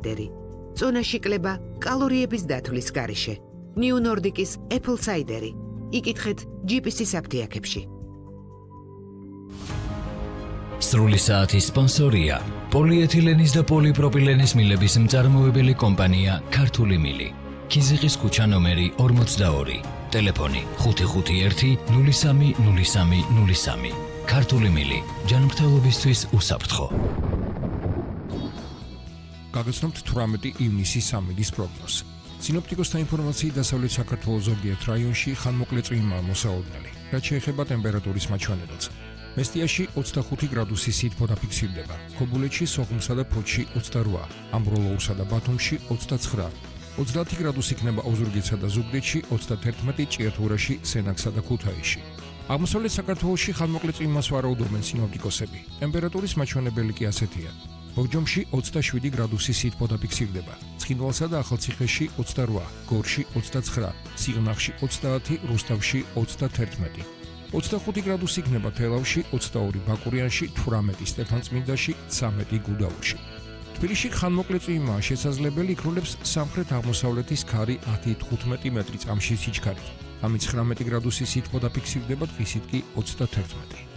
საიდერი. წონაში კლება კალორიების დათვლის გარეშე. New Nordic-ის Apple საიდერი. იკითხეთ GPS-ის აფთიაქებში. სრული საათის სპონსორია პოლიეთილენის და პოლიპროპილენის მილების მწარმოებელი კომპანია ქართული მილი. ქიზიყის ქუჩა ნომერი 42. ტელეფონი 551 030303. ქართული მილი ჯანმრთელობისთვის უსაფრთხო. გაგაცნობთ 18 ივნისის სამინდის პროგნოზს. სინოპტიკოსთა ინფორმაციით დასავლეთ საქართველოს ზოგიერთ რაიონში ხანმოკლე წვიმაა მოსაოდნელი, რაც შეეხება ტემპერატურის მაჩვენებელს. მესტიაში 25 გრადუსი სითბო დაფიქსირდება, ქობულეთში, სოხუმსა და ფოთში 28, ამბროლოურსა და ბათუმში 29, 30 გრადუსი იქნება ოზურგეთსა და ზუგდიდში, 31 ჭიათურაში, სენაკსა და ქუთაისში. აღმოსავლეთ საქართველოში ხანმოკლე წვიმას ვარაუდობენ სინოპტიკოსები. ტემპერატურის მაჩვენებელი კი ასეთია. ბორჯომში 27 გრადუსი სითბო დაფიქსირდება, ცხინვალსა და ახალციხეში 28, გორში 29, სიღნაღში 30, რუსთავში 31. 25 გრადუსი იქნება თელავში, 22 ბაკურიანში, 18 სტეფანწმინდაში, 13 გუდაურში. თბილისში ხანმოკლე წვიმაა შესაძლებელი, იქრულებს სამხრეთ-აღმოსავლეთის ქარი 10-15 მეტრი წამში სიჩქარით. 19 გრადუსი სითბო დაფიქსირდება, დღისით კი 31.